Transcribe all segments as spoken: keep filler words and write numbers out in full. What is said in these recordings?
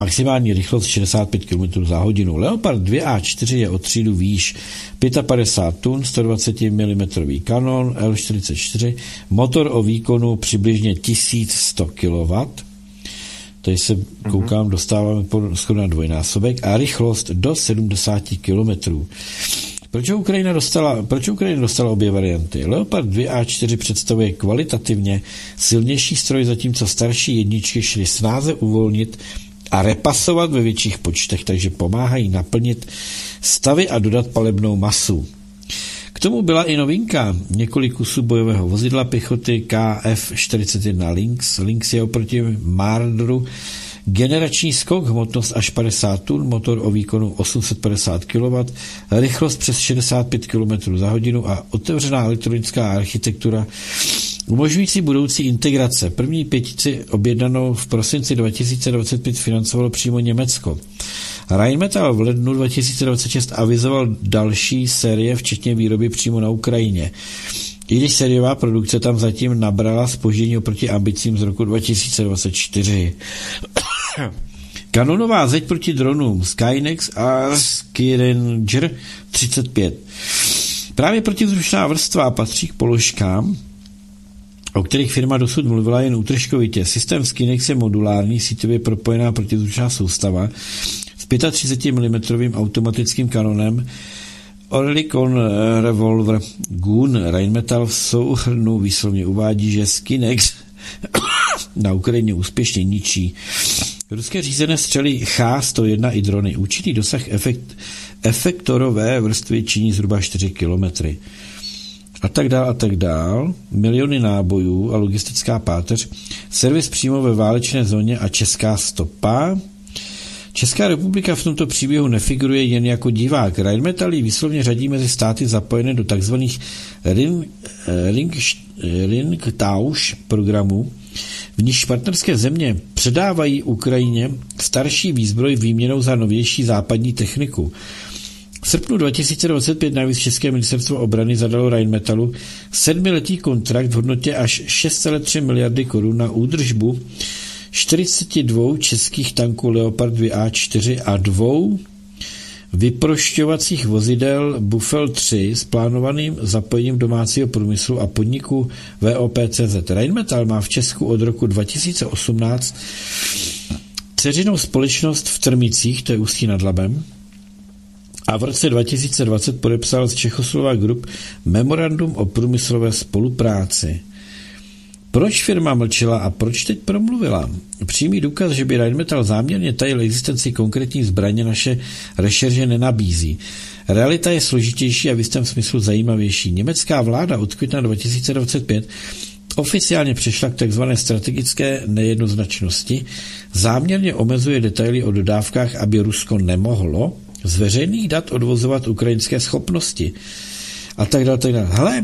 maximální rychlost šedesát pět kilometrů za hodinu. Leopard dva A čtyři je o třídu výš, padesát pět tun, sto dvacet milimetrů kanon L čtyřicet čtyři, motor o výkonu přibližně tisíc sto kilowattů, tady se koukám, dostáváme skoro na dvojnásobek, a rychlost do sedmdesát kilometrů. Proč Ukrajina dostala, proč Ukrajina dostala obě varianty? Leopard dva A čtyři představuje kvalitativně silnější stroj, zatímco starší jedničky šly snáze uvolnit a repasovat ve větších počtech, takže pomáhají naplnit stavy a dodat palebnou masu. K tomu byla i novinka. Několik kusů bojového vozidla pěchoty K F čtyřicet jedna Lynx. Lynx je oproti Marderu generační skok, hmotnost až padesát tun, motor o výkonu osm set padesát kilowattů, rychlost přes šedesát pět kilometrů za hodinu a otevřená elektronická architektura umožňující budoucí integrace. První pětici objednanou v prosinci dva tisíce dvacet pět financovalo přímo Německo. Rheinmetall v lednu dva tisíce dvacet šest avizoval další série, včetně výroby přímo na Ukrajině. I když sériová produkce tam zatím nabrala zpoždění oproti ambicím z roku dva tisíce dvacet čtyři. Kanonová zeď proti dronům Skynex a Skyranger třicet pět. Právě protivzdušná vrstva patří k položkám, o kterých firma dosud mluvila jen útržkovitě. Systém Skynex je modulární, síťově propojená protivzdušná soustava s třicet pět milimetrů automatickým kanonem Oerlikon Revolver Gun. Rheinmetall v souhrnu výslovně uvádí, že Skynex na Ukrajině úspěšně ničí ruské řízené střely Ch sto jedna i drony. Účinný dosah efekt, efektorové vrstvy činí zhruba čtyři kilometry. A tak dál, a tak dál. Miliony nábojů a logistická páteř. Servis přímo ve válečné zóně a česká stopa. Česká republika v tomto příběhu nefiguruje jen jako divák. Rheinmetall ji výslovně řadí mezi státy zapojené do tzv. Ring, ring, Ringtausch programů, v níž partnerské země předávají Ukrajině starší výzbroj výměnou za novější západní techniku. V srpnu dva tisíce dvacet pět navíc České ministerstvo obrany zadalo Rheinmetallu sedmiletý kontrakt v hodnotě až šest celá tři miliardy korun na údržbu čtyřicet dva českých tanků Leopard dva A čtyři a dvou vyprošťovacích vozidel Buffel tři s plánovaným zapojením domácího průmyslu a podniku V O P C Z. Rheinmetall má v Česku od roku dva tisíce osmnáct dceřinou společnost v Trmicích, to je Ústí nad Labem, a v roce dva tisíce dvacet podepsal z Čechoslovak Group memorandum o průmyslové spolupráci. Proč firma mlčela a proč teď promluvila? Přímý důkaz, že by Rheinmetall záměrně tajil existenci konkrétní zbraně, naše rešerže nenabízí. Realita je složitější a v jistém smyslu zajímavější. Německá vláda od května dva tisíce dvacet pět oficiálně přešla k tzv. Strategické nejednoznačnosti, záměrně omezuje detaily o dodávkách, aby Rusko nemohlo z veřejných dat odvozovat ukrajinské schopnosti. A tak dále, tak dále. Hele,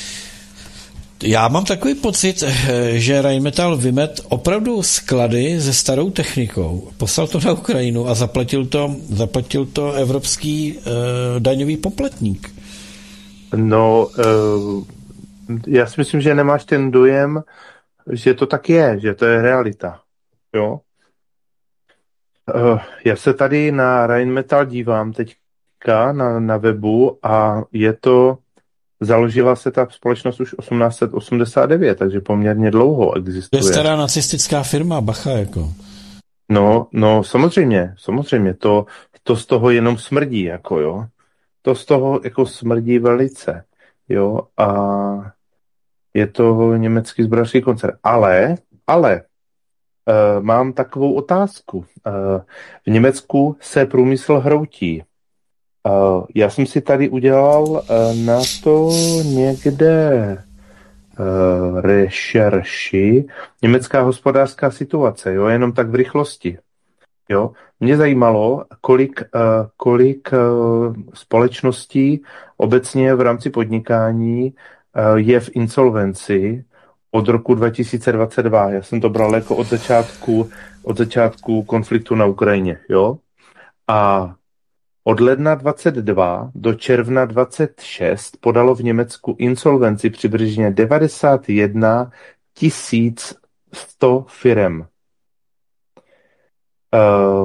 já mám takový pocit, že Rheinmetall vymet opravdu sklady se starou technikou, poslal to na Ukrajinu a zaplatil to, zaplatil to evropský uh, daňový poplatník. No, uh, já si myslím, že nemáš ten dojem, že to tak je, že to je realita. Jo? Uh, já se tady na Rheinmetall dívám teďka na, na webu a je to založila se ta společnost už osmnáct set osmdesát devět, takže poměrně dlouho existuje. To je stará nacistická firma, bacha, jako. No, no, samozřejmě, samozřejmě, to, to z toho jenom smrdí, jako jo. To z toho jako smrdí velice, jo, a je to německý zbrojařský koncern. Ale, ale, uh, mám takovou otázku. Uh, v Německu se průmysl hroutí. Uh, já jsem si tady udělal uh, na to někde uh, rešerši. Německá hospodářská situace, jo, jenom tak v rychlosti. Jo. Mě zajímalo, kolik, uh, kolik uh, společností obecně v rámci podnikání uh, je v insolvenci od roku dva tisíce dvacet dva. Já jsem to bral jako od začátku, od začátku konfliktu na Ukrajině, jo. A od ledna dvacet dva do června dvacet šest podalo v Německu insolvenci přibližně devadesát jedna tisíc sto firem. Uh,